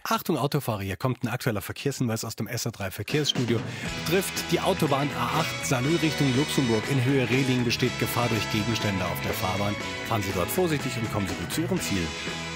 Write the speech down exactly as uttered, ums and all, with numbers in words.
Achtung Autofahrer, hier kommt ein aktueller Verkehrshinweis aus dem S R drei Verkehrsstudio. Betrifft die Autobahn A acht Salö Richtung Luxemburg. In Höhe Rehling besteht Gefahr durch Gegenstände auf der Fahrbahn. Fahren Sie dort vorsichtig und kommen Sie gut zu Ihrem Ziel.